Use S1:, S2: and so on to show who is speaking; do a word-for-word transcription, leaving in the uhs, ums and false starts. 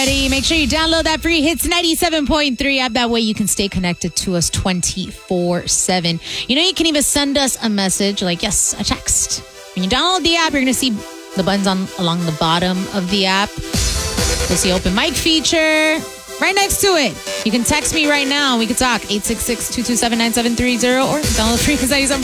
S1: Make sure you download that free Hits ninety-seven point three app. That way you can stay connected to us twenty-four seven. You know, you can even send us a message like, yes, a text. When you download the app, you're going to see the buttons on along the bottom of the app. You'll see open mic feature right next to it. You can text me right now and we can talk. eight six six, two two seven, nine seven three zero or download free Hits ninety-seven.